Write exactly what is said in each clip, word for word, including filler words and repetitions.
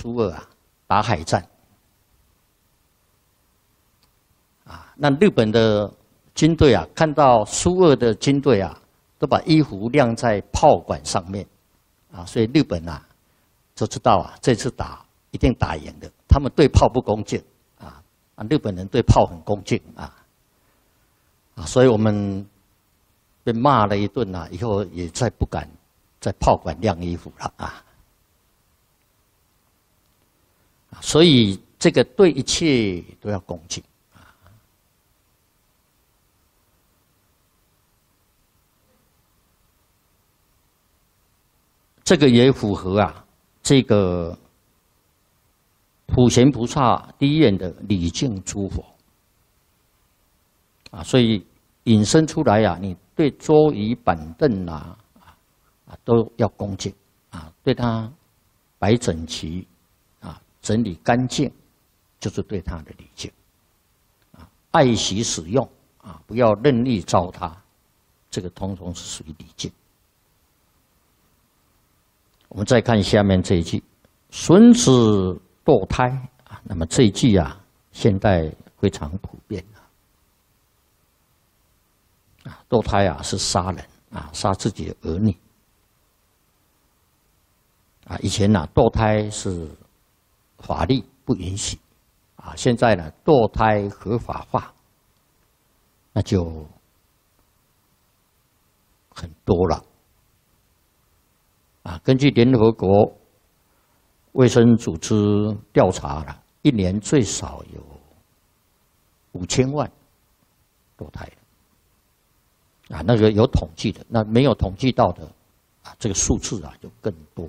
苏俄啊打海战，啊，那日本的军队啊看到苏俄的军队啊都把衣服晾在炮管上面，啊，所以日本啊就知道啊这次打一定打赢的，他们对炮不恭敬啊，啊日本人对炮很恭敬啊，啊，所以我们被骂了一顿啊，以后也再不敢在炮管晾衣服了啊。所以这个对一切都要恭敬啊。这个也符合啊这个普贤菩萨第一愿的礼敬诸佛啊，所以引申出来啊，你对桌椅板凳啊啊都要恭敬啊，对它摆整齐。整理干净，就是对它的礼敬，啊，爱惜使用，啊，不要任意糟蹋，这个通通是属于礼敬。我们再看下面这一句：“孙子堕胎”啊，那么这一句啊，现代非常普遍啊，堕胎啊是杀人啊，杀自己的儿女啊，以前呐，堕胎是。法律不允许，啊，现在呢，堕胎合法化，那就很多了，啊，根据联合国卫生组织调查了，一年最少有五千万堕胎的，啊，那个有统计的，那没有统计到的，啊，这个数字啊就更多。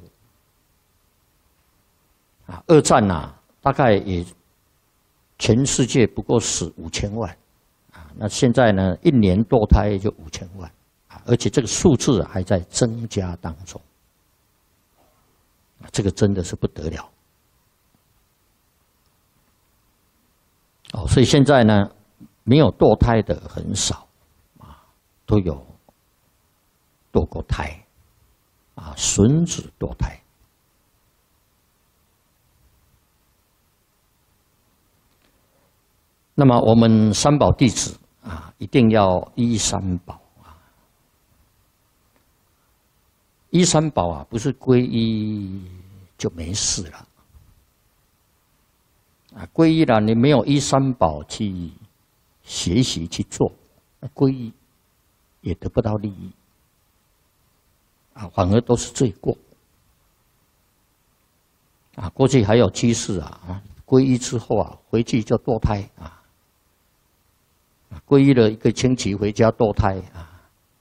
啊，二战呐、啊，大概也全世界不过死五千万，啊，那现在呢，一年堕胎就五千万，啊，而且这个数字还在增加当中，啊，这个真的是不得了。哦，所以现在呢，没有堕胎的很少，啊，都有堕过胎，啊，孙子堕胎。那么我们三宝弟子啊，一定要依三宝啊。依三宝啊，不是皈依就没事了啊。皈依了，你没有依三宝去学习去做，皈依也得不到利益啊，反而都是罪过啊。过去还有居士啊啊，皈依之后啊，回去就堕胎啊。皈依了一个星期回家堕胎啊，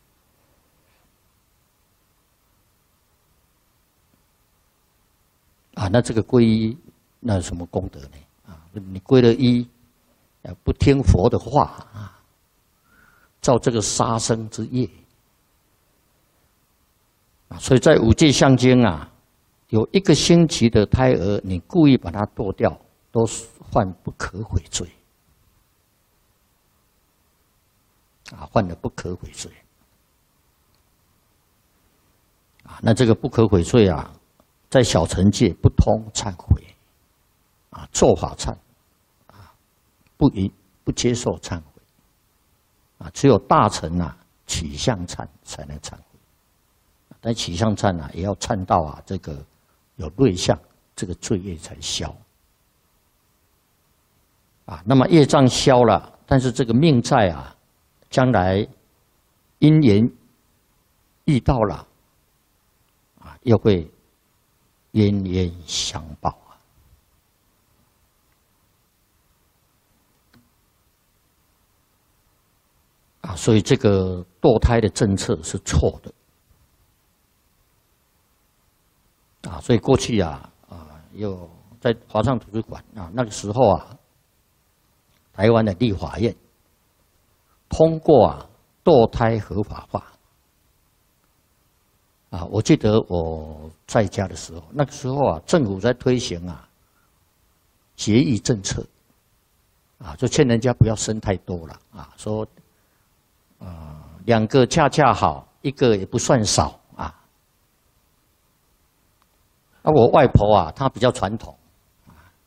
啊，那这个皈依那有什么功德呢？啊，你皈了依，不听佛的话啊，造这个杀生之业啊，所以在五戒相经啊，有一个星期的胎儿，你故意把它堕掉，都犯不可悔罪。啊，犯了不可悔罪啊！那这个不可悔罪啊，在小乘界不通忏悔啊，做法忏啊，不允不接受忏悔啊，只有大乘啊起向忏才能忏悔。但起向忏啊，也要忏到啊这个有瑞相，这个罪业才消啊。那么业障消了，但是这个命债啊。将来因缘遇到了，啊，又会冤冤相报啊！啊，所以这个堕胎的政策是错的啊！所以过去啊啊，有在华藏图书馆啊，那个时候啊，台湾的立法院。通过啊，堕胎合法化啊！我记得我在家的时候，那个时候啊，政府在推行啊节育政策啊，就劝人家不要生太多了啊，说啊两个恰恰好，一个也不算少啊。啊，我外婆啊，她比较传统